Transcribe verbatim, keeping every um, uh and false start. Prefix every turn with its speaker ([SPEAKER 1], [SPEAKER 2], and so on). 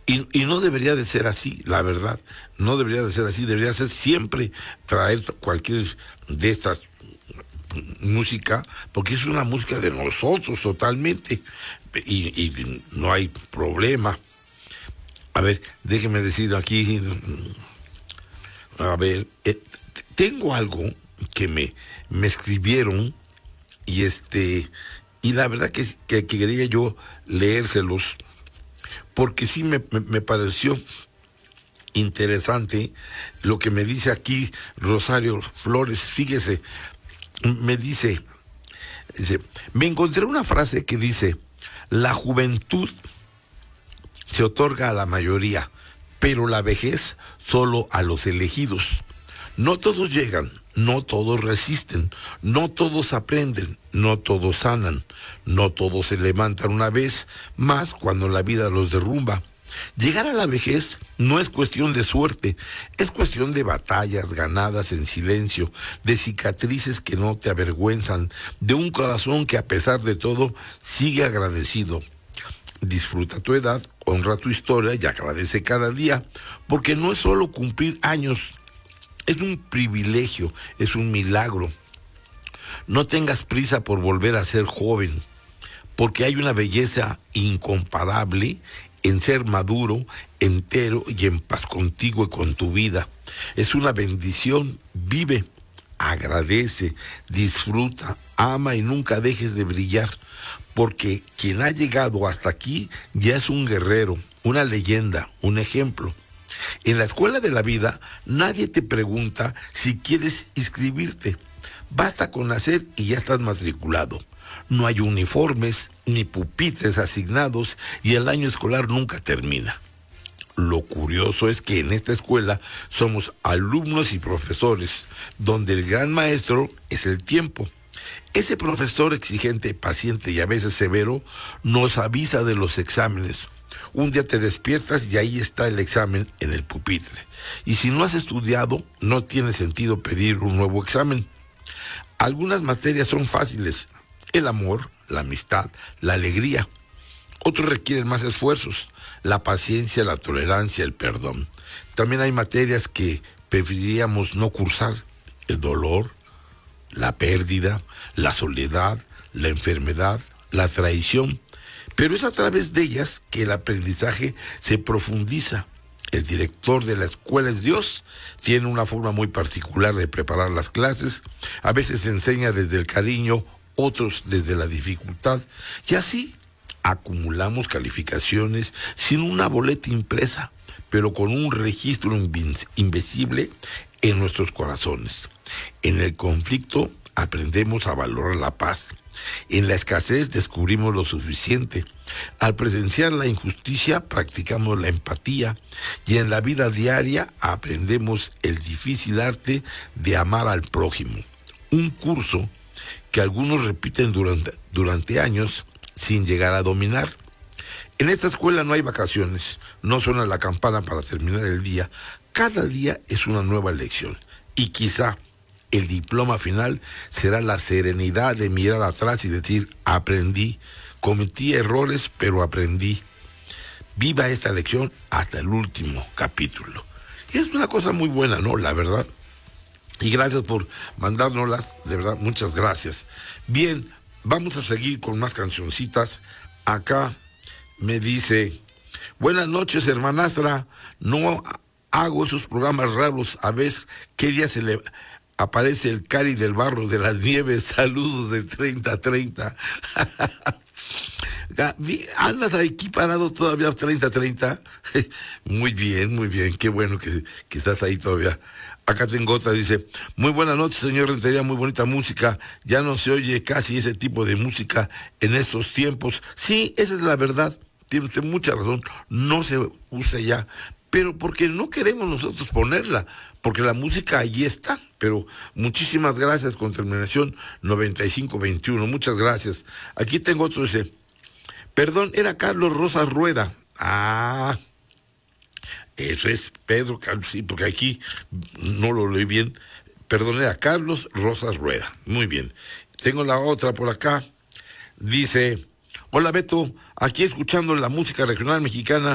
[SPEAKER 1] Y, y no debería de ser así, la verdad, no debería de ser así, debería ser siempre traer cualquier de estas música, porque es una música de nosotros totalmente, y, y no hay problema. A ver, déjeme decir aquí, a ver, eh, tengo algo que me, me escribieron, y este, y la verdad que, que, que quería yo leérselos, porque sí me, me, me pareció interesante lo que me dice aquí Rosario Flores. Fíjese, me dice, dice, me encontré una frase que dice: la juventud se otorga a la mayoría, pero la vejez solo a los elegidos. No todos llegan, no todos resisten, no todos aprenden, no todos sanan, no todos se levantan una vez, más cuando la vida los derrumba. Llegar a la vejez no es cuestión de suerte, es cuestión de batallas ganadas en silencio, de cicatrices que no te avergüenzan, de un corazón que a pesar de todo sigue agradecido. Disfruta tu edad, honra tu historia y agradece cada día, porque no es solo cumplir años, es un privilegio, es un milagro. No tengas prisa por volver a ser joven, porque hay una belleza incomparable en ser maduro, entero y en paz contigo y con tu vida. Es una bendición. Vive, agradece, disfruta, ama y nunca dejes de brillar, porque quien ha llegado hasta aquí ya es un guerrero, una leyenda, un ejemplo. En la escuela de la vida nadie te pregunta si quieres inscribirte. Basta con nacer y ya estás matriculado. No hay uniformes ni pupitres asignados y el año escolar nunca termina. Lo curioso es que en esta escuela somos alumnos y profesores, donde el gran maestro es el tiempo. Ese profesor exigente, paciente y a veces severo nos avisa de los exámenes. Un día te despiertas y ahí está el examen en el pupitre. Y si no has estudiado, no tiene sentido pedir un nuevo examen. Algunas materias son fáciles: el amor, la amistad, la alegría. Otros requieren más esfuerzos: la paciencia, la tolerancia, el perdón. También hay materias que preferiríamos no cursar: el dolor, la pérdida, la soledad, la enfermedad, la traición. Pero es a través de ellas que el aprendizaje se profundiza. El director de la escuela es Dios, tiene una forma muy particular de preparar las clases. A veces enseña desde el cariño, otros desde la dificultad, y así acumulamos calificaciones sin una boleta impresa, pero con un registro invi- invisible en nuestros corazones. En el conflicto aprendemos a valorar la paz. En la escasez descubrimos lo suficiente. Al presenciar la injusticia practicamos la empatía, y en la vida diaria aprendemos el difícil arte de amar al prójimo. Un curso que algunos repiten durante, durante años sin llegar a dominar. En esta escuela no hay vacaciones, no suena la campana para terminar el día. Cada día es una nueva lección, y quizá el diploma final será la serenidad de mirar atrás y decir: aprendí, cometí errores, pero aprendí. Viva esta lección hasta el último capítulo. Y es una cosa muy buena, ¿no? La verdad. Y gracias por mandárnoslas, de verdad, muchas gracias. Bien, vamos a seguir con más cancioncitas. Acá me dice: buenas noches, hermanastra. No hago esos programas raros. A ver qué día se le aparece el Cari del Barro de las Nieves. Saludos de treinta treinta. ¿Andas aquí parado todavía treinta treinta? Muy bien, muy bien. Qué bueno que, que estás ahí todavía. Acá tengo otra, dice: muy buenas noches, señor Rentería, muy bonita música. Ya no se oye casi ese tipo de música en estos tiempos. Sí, esa es la verdad. Tiene usted mucha razón. No se usa ya. Pero porque no queremos nosotros ponerla, porque la música allí está. Pero muchísimas gracias, con terminación noventa y cinco veintiuno. Muchas gracias. Aquí tengo otro, dice: perdón, era Carlos Rosas Rueda. Ah, eso es Pedro, sí, porque aquí no lo leí bien. Perdón, era Carlos Rosas Rueda. Muy bien. Tengo la otra por acá. Dice: hola Beto, aquí escuchando la música regional mexicana